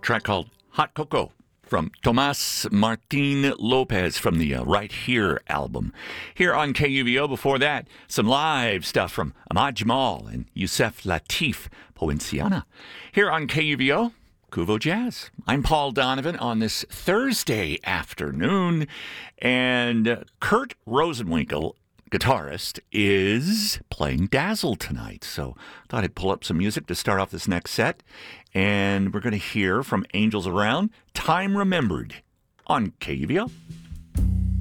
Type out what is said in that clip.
track called Hot Cocoa from Tomas Martin Lopez from the Right Here album. Here on KUVO, before that, some live stuff from Ahmad Jamal and Yusef Lateef, Poinciana. Here on KUVO, KUVO Jazz. I'm Paul Donovan on this Thursday afternoon, and Kurt Rosenwinkel, guitarist, is playing Dazzle tonight. So I thought I'd pull up some music to start off this next set. And we're going to hear from Angels Around, Time Remembered on KUVO.